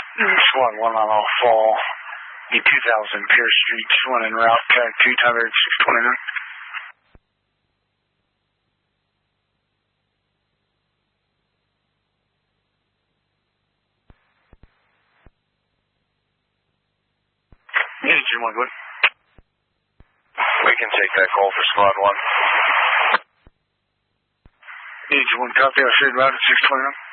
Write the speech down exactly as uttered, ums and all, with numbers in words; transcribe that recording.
Squad one on all fall. The two thousand Pierce Street, one en route, tag two, time varied six twenty-nine. Engine one, good. We can take that call for squad one. Engine one, copy, I'll shoot route at six twenty-nine.